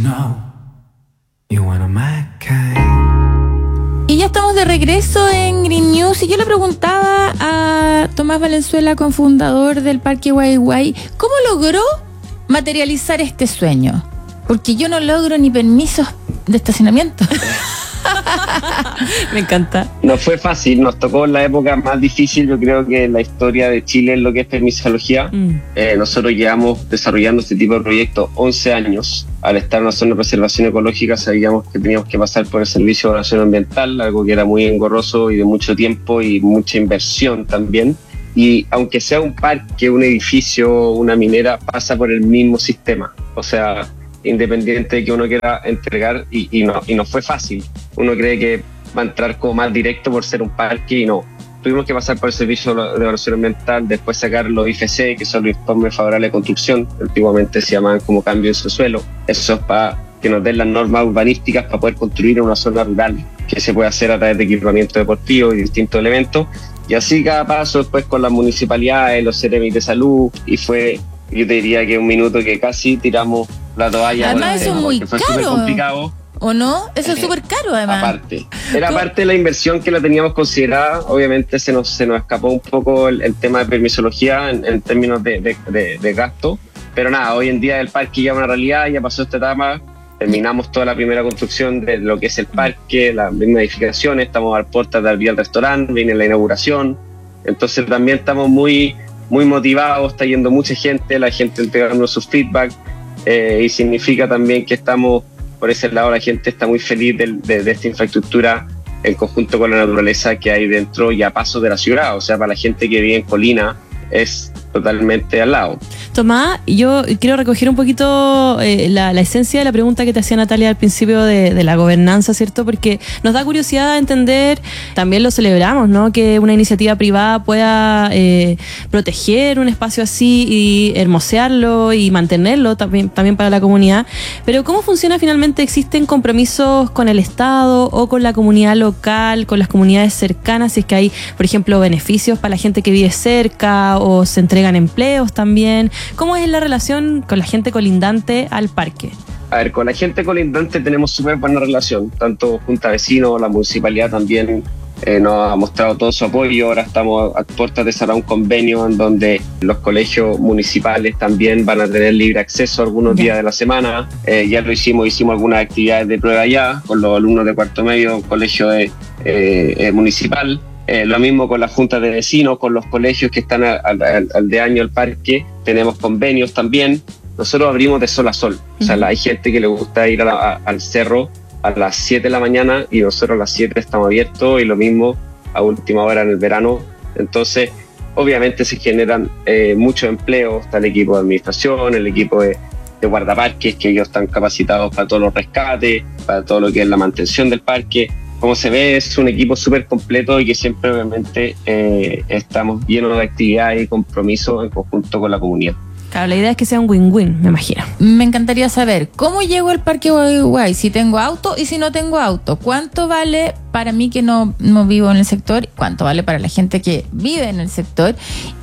know you one of my kind. Y ya estamos de regreso en Green News y yo le preguntaba a Tomás Valenzuela, cofundador del Parque Guay, ¿cómo logró materializar este sueño? Porque yo no logro ni permisos de estacionamiento. Me encanta. No fue fácil, nos tocó la época más difícil, yo creo que en la historia de Chile en lo que es permisología. Nosotros llevamos desarrollando este tipo de proyectos 11 años. Al estar en una zona de preservación ecológica sabíamos que teníamos que pasar por el servicio de evaluación ambiental, algo que era muy engorroso y de mucho tiempo y mucha inversión también. Y aunque sea un parque, un edificio, una minera, pasa por el mismo sistema. O sea, independiente de que uno quiera entregar, y no fue fácil. Uno cree que va a entrar como más directo por ser un parque y no. Tuvimos que pasar por el servicio de evaluación ambiental, después sacar los IFC, que son los informes favorables de construcción, antiguamente se llamaban como cambio de suelo. Eso es para que nos den las normas urbanísticas para poder construir en una zona rural, que se puede hacer a través de equipamiento deportivo y distintos elementos. Y así cada paso después con las municipalidades, los CEREMI de salud, y fue, yo te diría que un minuto que casi tiramos la toalla. Además eso es muy fue caro, súper complicado. ¿O no? Eso es súper caro además. Aparte, era parte de la inversión que la teníamos considerada. Obviamente se nos escapó un poco el tema de permisología en términos de gasto, pero nada, hoy en día el parque ya es una realidad, ya pasó esta etapa. Terminamos toda la primera construcción de lo que es el parque, las mismas edificaciones, estamos a puertas de abrir el restaurante, viene la inauguración. Entonces también estamos muy motivados, está yendo mucha gente, la gente entregando sus feedback, y significa también que estamos, por ese lado la gente está muy feliz de esta infraestructura en conjunto con la naturaleza que hay dentro y a paso de la ciudad. O sea, para la gente que vive en Colina es totalmente al lado. Tomás, yo quiero recoger un poquito la esencia de la pregunta que te hacía Natalia al principio de la gobernanza, ¿cierto? Porque nos da curiosidad entender, también lo celebramos, ¿no? Que una iniciativa privada pueda proteger un espacio así y hermosearlo y mantenerlo también para la comunidad. Pero ¿cómo funciona finalmente? ¿Existen compromisos con el Estado o con la comunidad local, con las comunidades cercanas? Si es que hay, por ejemplo, beneficios para la gente que vive cerca o se entregan empleos también. ¿Cómo es la relación con la gente colindante al parque? A ver, con la gente colindante tenemos súper buena relación, tanto Junta de Vecinos, la municipalidad también nos ha mostrado todo su apoyo. Ahora estamos a puertas de cerrar un convenio en donde los colegios municipales también van a tener libre acceso algunos días de la semana. Ya lo hicimos algunas actividades de prueba ya con los alumnos de cuarto medio, colegio municipal. Lo mismo con las juntas de vecinos, con los colegios que están al de año al parque, tenemos convenios también. Nosotros abrimos de sol a sol, o sea, hay gente que le gusta ir al cerro a las 7 de la mañana y nosotros a las 7 estamos abiertos, y lo mismo a última hora en el verano. Entonces, obviamente se generan muchos empleos, está el equipo de administración, el equipo de guardaparques, que ellos están capacitados para todos los rescates, para todo lo que es la mantención del parque. Como se ve, es un equipo súper completo y que siempre obviamente estamos llenos de actividades y compromisos en conjunto con la comunidad. Claro, la idea es que sea un win-win, me imagino. Me encantaría saber, ¿cómo llego al Parque Guay? Si tengo auto y si no tengo auto. ¿Cuánto vale para mí que no vivo en el sector? ¿Cuánto vale para la gente que vive en el sector?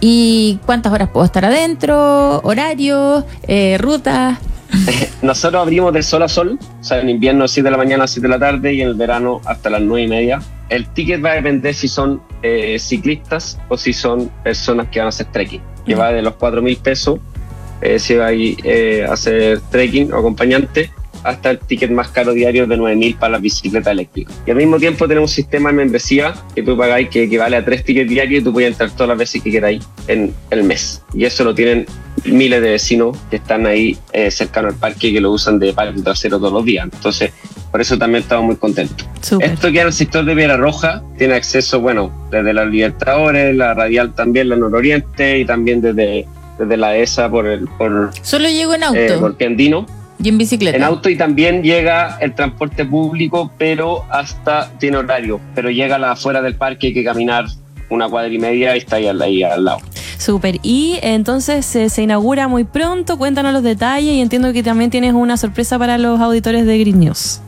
¿Y cuántas horas puedo estar adentro? ¿Horarios? ¿Rutas? Nosotros abrimos de sol a sol, o sea, en invierno 7 de la mañana a 7 de la tarde y en el verano hasta las 9:30. El ticket va a depender si son ciclistas o si son personas que van a hacer trekking, que va de los 4.000 pesos si va a hacer trekking o acompañante, hasta el ticket más caro diario de 9.000 para las bicicletas eléctricas. Y al mismo tiempo tenemos un sistema de membresía que tú pagáis que equivale a 3 tickets diarios y tú puedes entrar todas las veces que queráis en el mes. Y eso lo tienen miles de vecinos que están ahí cercanos al parque y que lo usan de parque trasero todos los días. Entonces, por eso también estamos muy contentos. Súper. Esto queda en el sector de Piedra Roja, tiene acceso, bueno, desde la Libertadores, la Radial también, la Nororiente, y también desde la ESA por Solo llego en auto. Por Piandino. Y en bicicleta. En auto, y también llega el transporte público, pero tiene horario, pero llega afuera del parque, hay que caminar 1,5 cuadras y está ahí al lado. Súper. Y entonces se inaugura muy pronto, cuéntanos los detalles, y entiendo que también tienes una sorpresa para los auditores de Green News.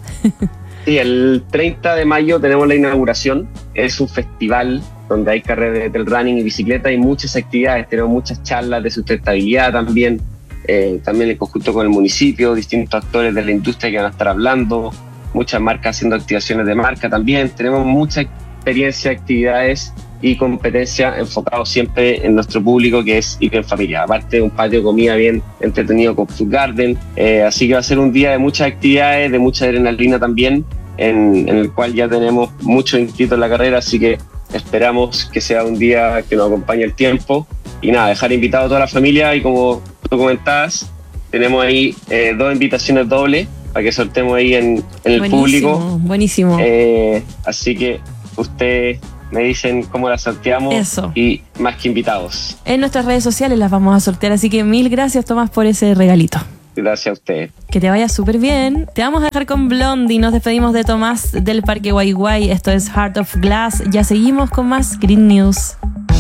Sí, el 30 de mayo tenemos la inauguración, es un festival donde hay carreras de trail running y bicicleta y muchas actividades, tenemos muchas charlas de sustentabilidad también. también en conjunto con el municipio, distintos actores de la industria que van a estar hablando, muchas marcas haciendo activaciones de marca también. Tenemos mucha experiencia, actividades y competencia enfocado siempre en nuestro público, que es ir en familia. Aparte de un patio de comida bien entretenido con Food Garden, así que va a ser un día de muchas actividades, de mucha adrenalina también, en el cual ya tenemos muchos inscritos en la carrera, así que esperamos que sea un día que nos acompañe el tiempo. Y nada, dejar invitado a toda la familia, y como tú comentabas, tenemos ahí 2 invitaciones dobles para que sorteemos ahí en el Buenísimo, público. Buenísimo. Así que ustedes me dicen cómo las sorteamos. Eso. Y más que invitados. En nuestras redes sociales las vamos a sortear, así que 1000 gracias, Tomás, por ese regalito. Gracias a ustedes. Que te vaya súper bien. Te vamos a dejar con Blondie. Nos despedimos de Tomás del Parque Guay Guay. Esto es Heart of Glass. Ya seguimos con más Green News.